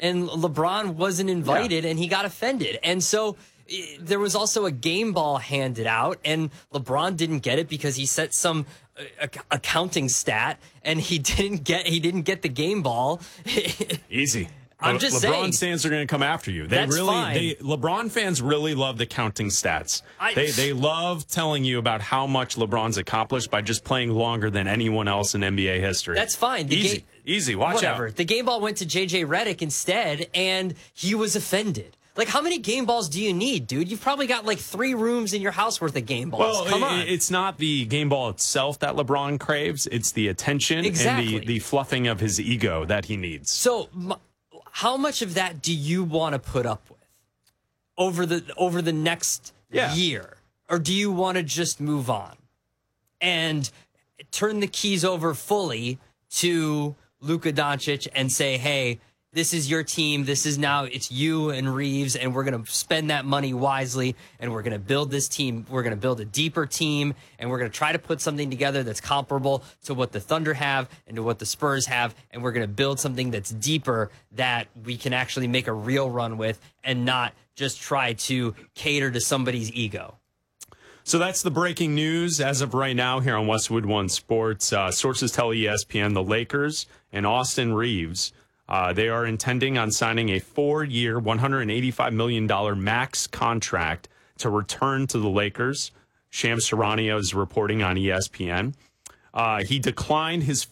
and LeBron wasn't invited, and he got offended. And so there was also a game ball handed out, and LeBron didn't get it because he set some accounting stat, and he didn't get the game ball. Easy. I'm just saying. LeBron fans are going to come after you. LeBron fans really love the counting stats. They love telling you about how much LeBron's accomplished by just playing longer than anyone else in NBA history. That's fine. Easy. Watch out. The game ball went to JJ Redick instead, and he was offended. Like, how many game balls do you need, dude? You've probably got like 3 rooms in your house worth of game balls. Well, come on. It's not the game ball itself that LeBron craves. It's the attention and the fluffing of his ego that he needs. So how much of that do you want to put up with over the next year? Or do you want to just move on and turn the keys over fully to Luka Doncic and say, hey, this is your team. It's you and Reeves, and we're going to spend that money wisely, and we're going to build this team. We're going to build a deeper team, and we're going to try to put something together that's comparable to what the Thunder have and to what the Spurs have, and we're going to build something that's deeper that we can actually make a real run with and not just try to cater to somebody's ego. So that's the breaking news as of right now here on Westwood One Sports. Sources tell ESPN the Lakers and Austin Reeves, they are intending on signing a 4-year, $185 million max contract to return to the Lakers. Shams Charania is reporting on ESPN. He declined his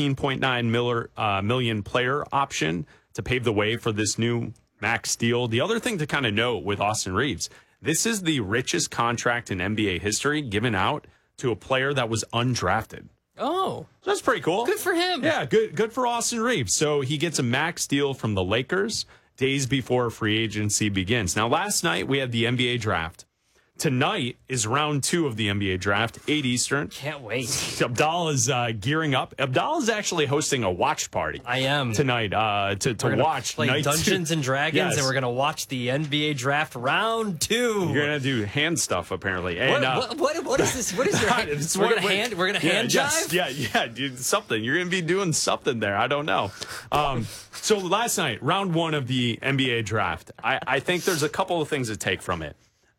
$14.9 million player option to pave the way for this new max deal. The other thing to kind of note with Austin Reeves, this is the richest contract in NBA history given out to a player that was undrafted. Oh, so that's pretty cool. Good for him. Yeah, good for Austin Reeves. So he gets a max deal from the Lakers days before free agency begins. Now, last night we had the NBA draft. Tonight is round 2 of the NBA draft, 8 Eastern. Can't wait. Abdal is gearing up. Abdal is actually hosting a watch party. I am. Tonight to watch. Play Dungeons and Dragons, yes. And we're going to watch the NBA draft round 2. You're going to do hand stuff, apparently. And, what is this? What is your hand? We're going to hand jive? Yeah, dude, something. You're going to be doing something there. I don't know. So last night, round 1 of the NBA draft, I think there's a couple of things to take from it.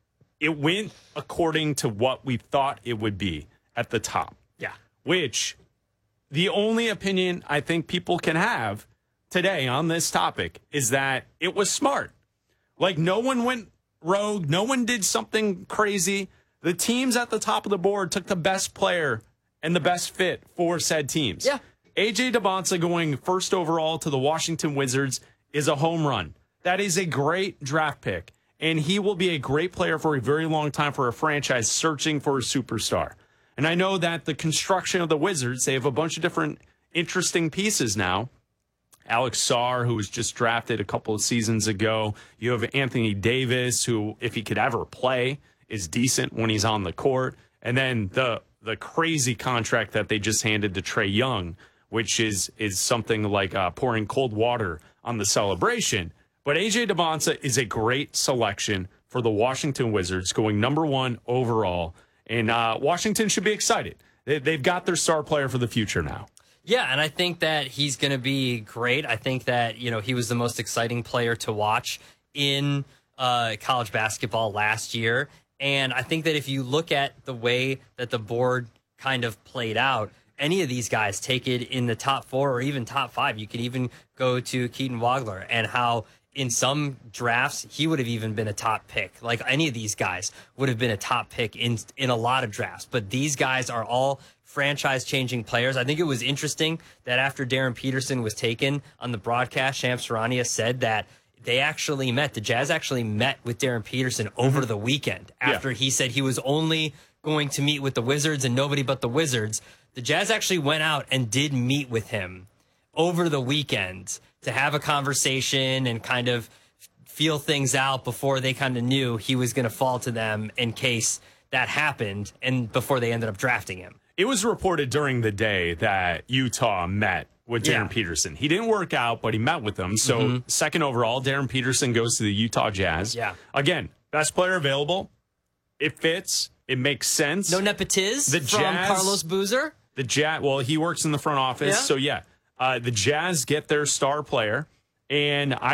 It went according to what we thought it would be at the top. Yeah. Which the only opinion I think people can have today on this topic is that it was smart. Like, no one went rogue. No one did something crazy. The teams at the top of the board took the best player and the best fit for said teams. Yeah. A.J. Debonsa going first overall to the Washington Wizards is a home run. That is a great draft pick. And he will be a great player for a very long time for a franchise searching for a superstar. And I know that the construction of the Wizards, they have a bunch of different interesting pieces now. Alex Sarr, who was just drafted a couple of seasons ago. You have Anthony Davis, who, if he could ever play, is decent when he's on the court. And then the crazy contract that they just handed to Trae Young, which is something like pouring cold water on the celebration. But A.J. Debonsa is a great selection for the Washington Wizards, going number 1 overall. And Washington should be excited. They've got their star player for the future now. Yeah, and I think that he's going to be great. I think that, he was the most exciting player to watch in college basketball last year. And I think that if you look at the way that the board kind of played out, any of these guys take it in the top 4 or even top 5. You could even go to Keaton Wagler and how in some drafts, he would have even been a top pick. Like, any of these guys would have been a top pick in a lot of drafts. But these guys are all franchise-changing players. I think it was interesting that after Darren Peterson was taken on the broadcast, Shams Charania said that the Jazz actually met with Darren Peterson over the weekend after he said he was only going to meet with the Wizards and nobody but the Wizards. The Jazz actually went out and did meet with him over the weekend to have a conversation and kind of feel things out before they kind of knew he was going to fall to them in case that happened and before they ended up drafting him. It was reported during the day that Utah met with Darren Peterson. He didn't work out, but he met with them. So second overall, Darren Peterson goes to the Utah Jazz. Yeah. Again, best player available. It fits. It makes sense. No nepotism from Jazz, Carlos Boozer? The Jazz, well, he works in the front office. Yeah. So, the Jazz get their star player. And